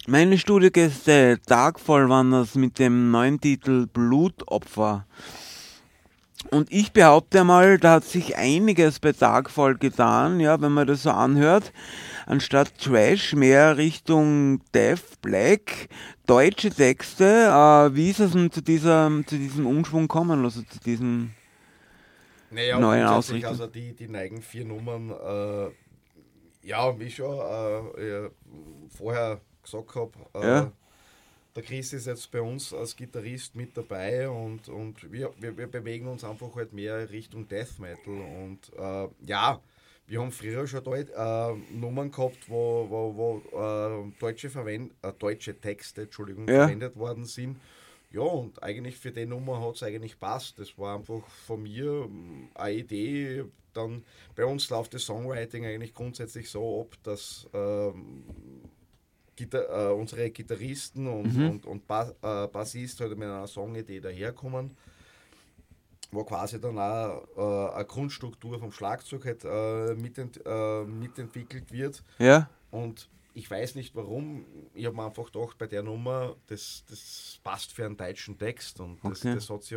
Meine Studiogäste Darkfall waren das mit dem neuen Titel Blutopfer. Und ich behaupte mal, da hat sich einiges bei Darkfall getan, ja, wenn man das so anhört. Anstatt Trash mehr Richtung Death, Black, deutsche Texte. Wie ist es denn zu diesem Umschwung kommen, also zu diesem Naja, neuen grundsätzlich, Ausrichtung? also die neigen vier Nummern, ja, wie ich schon vorher gesagt habe, Ja, der Chris ist jetzt bei uns als Gitarrist mit dabei und wir bewegen uns einfach halt mehr Richtung Death Metal und ja, wir haben früher schon Nummern gehabt, wo deutsche Texte, Entschuldigung, ja. verwendet worden sind. Ja, und eigentlich für die Nummer hat es eigentlich passt. Das war einfach von mir eine Idee. Dann bei uns läuft das Songwriting eigentlich grundsätzlich so ab, dass unsere Gitarristen Mhm. und Bassist halt mit einer Songidee daherkommen, wo quasi dann auch eine Grundstruktur vom Schlagzeug halt, mitentwickelt wird. Ja. Und ich weiß nicht warum, ich habe mir einfach gedacht, bei der Nummer, das passt für einen deutschen Text und Okay. das hat sich